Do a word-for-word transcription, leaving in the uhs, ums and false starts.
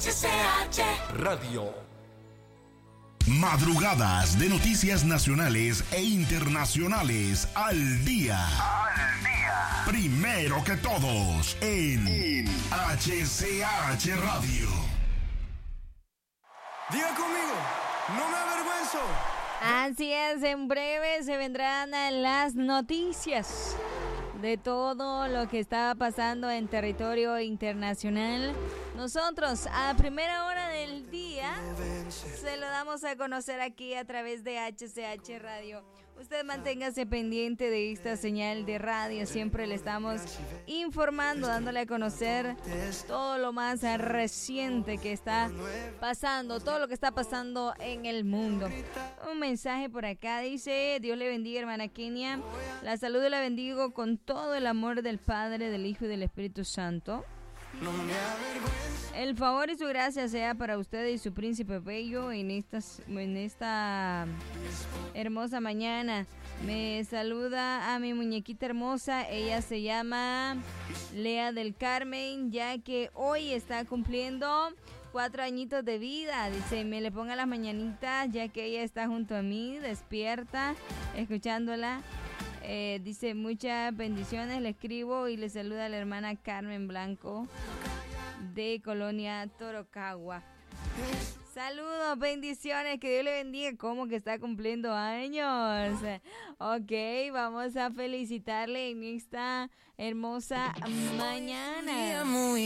H C H Radio. Madrugadas de noticias nacionales e internacionales al día. Al día. Primero que todos en, en H C H Radio. Diga conmigo, no me avergüenzo. Así es, en breve se vendrán las noticias de todo lo que está pasando en territorio internacional. Nosotros a primera hora del día se lo damos a conocer aquí a través de H C H Radio. Usted manténgase pendiente de esta señal de radio. Siempre le estamos informando, dándole a conocer todo lo más reciente que está pasando, todo lo que está pasando en el mundo. Un mensaje por acá dice: Dios le bendiga, hermana Kenia. La saludo y la bendigo con todo el amor del Padre, del Hijo y del Espíritu Santo. El favor y su gracia sea para usted y su príncipe bello en esta, en esta hermosa mañana. Me saluda a mi muñequita hermosa. Ella se llama Lea del Carmen, ya que hoy está cumpliendo cuatro añitos de vida. Dice, me le ponga las mañanitas, ya que ella está junto a mí, despierta, escuchándola. Eh, dice, muchas bendiciones, le escribo y le saluda a la hermana Carmen Blanco de Colonia Torocagua. Saludos, bendiciones, que Dios le bendiga. ¿Cómo que está cumpliendo años? Ok, vamos a felicitarle en esta hermosa mañana.